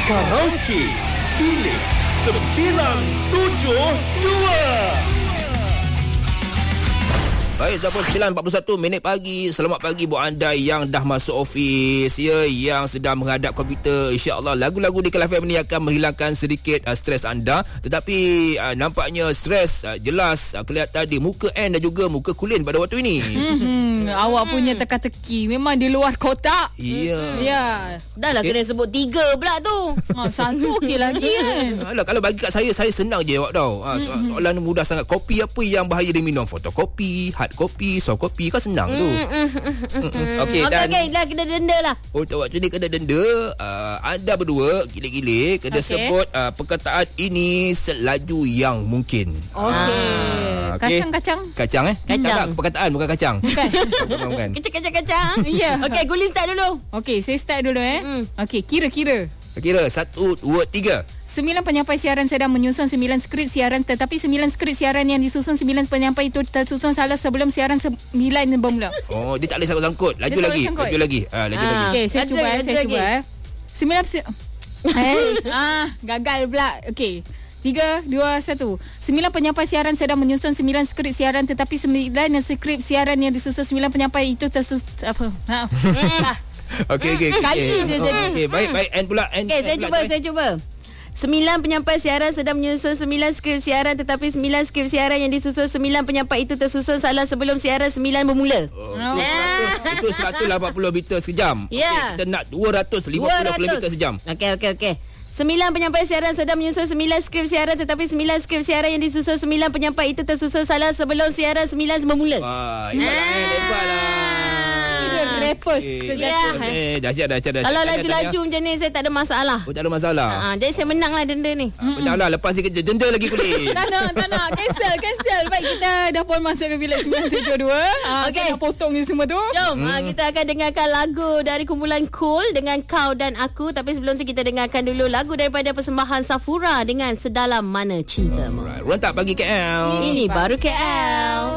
Karaoke Bilik 972. Baik, Zaful, 9.41 pagi. Selamat pagi buat anda yang dah masuk ofis, ya, yang sedang menghadap komputer. InsyaAllah lagu-lagu di Kelab FM ni akan menghilangkan sedikit stres anda. Tetapi nampaknya stres jelas kelihatan di muka Ann dan juga muka Kulin pada waktu ini. Awak punya teka-teki memang di luar kotak. Ya. Ya. Dah lah kena sebut 3 pula tu. Satu okey lagi kan. Alah, kalau bagi kat saya senang je jawab tau. Soalan mudah sangat. Kopi apa yang bahaya diminum? Fotokopi, hard kopi, soft kopi, kan senang tu. Okey, dah kena denda lah. Untuk waktu ni kena denda. Anda berdua gile-gile kena sebut perkataan ini selaju yang mungkin. Okey. Kacang. Kacang Kacang. Tak, perkataan bukan kacang. Bukan. Kacang. Ya. Okey, Gulin start dulu. Okey, saya start dulu Okey, kira-kira. Kira 1, 2, 3. 9 penyampai siaran sedang menyusun 9 skrip siaran, tetapi 9 skrip siaran yang disusun 9 penyampai itu tersusun salah sebelum siaran 9 bermula. Oh, dia tak boleh sangkut-sangkut. Laju lagi. Lagi. Okey, saya cuba. 9 gagal pula. Okey. 3, 2, 1. 9 penyampai siaran sedang menyusun 9 skrip siaran, tetapi 9 skrip siaran yang disusun 9 penyampai itu tersusun Okey. Kali je jadi. Okey, baik. Ann pula. Okey, saya cuba. 9 penyampai siaran sedang menyusun 9 skrip siaran, tetapi 9 skrip siaran yang disusun 9 penyampai itu tersusun salah sebelum siaran 9 bermula. Itu 180 meter sekejam. Ya. Kita nak 250 km sejam. Okey. 9 penyampai siaran sedang menyusun 9 skrip siaran, tetapi 9 skrip siaran yang disusun 9 penyampai itu tersusun salah sebelum siaran 9 bermula. Wah, hebat lah. Rappers. Dahsyat. Kalau laju-laju macam ni saya tak ada masalah. Oh, tak ada masalah. Jadi saya menang lah denda ni. Menang lah. Lepas ni kerja denda lagi Kulin. Tak nak. Cancel. Baik, kita dah pun masuk ke bilik 972. Okey. Kita potong ni semua tu. Jom, kita akan dengarkan lagu dari kumpulan Cool dengan Kau dan Aku. Tapi sebelum tu kita dengarkan dulu lagu daripada persembahan Safura dengan Sedalam Mana Cintamu. Rentak pagi KL. Ini baru KL.